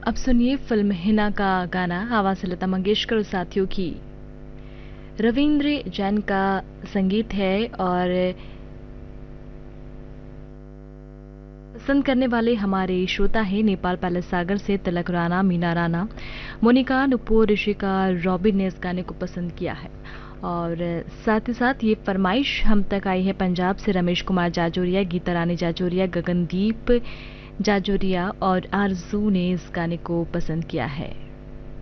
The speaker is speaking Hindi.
अब सुनिए फिल्म हिना का गाना, आवाज लता मंगेशकर और साथियों की। रविंद्र जैन का संगीत है और पसंद करने वाले हमारे श्रोता हैं नेपाल पैलेस सागर से तिलक राणा, मीना राणा, मोनिका, नुपुर, ऋषिका, रॉबिन ने इस गाने को पसंद किया है। और साथ ही साथ ये फरमाइश हम तक आई है पंजाब से रमेश कुमार जाजोरिया, गीता रानी जाजोरिया, गगनदीप जाजोरिया और आरजू ने इस गाने को पसंद किया है।